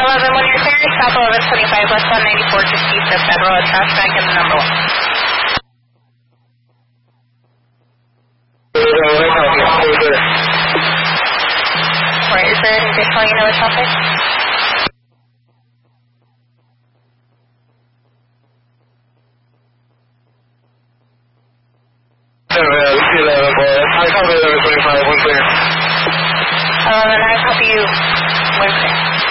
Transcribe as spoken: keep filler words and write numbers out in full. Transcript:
eleven, when you're clearing south eleven twenty-five, west one ninety-four, just east of Federal, trash back in the number one. Alright, is there any additional you know with traffic? I copy eleven twenty-five, one clear. eleven, I copy you, one clear.